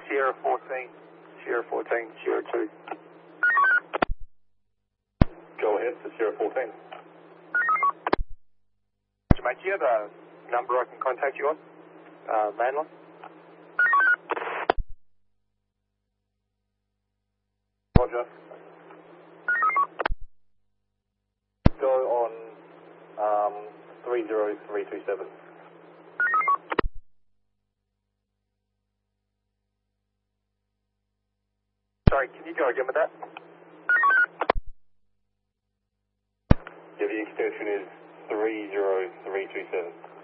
Sierra 14, Sierra 14, Sierra 2. Go ahead for Sierra 14. Mate, do you have a number I can contact you on? Landline? Roger. Go on 30327. Sorry, can you go again with that? Yeah, the extension is 30327.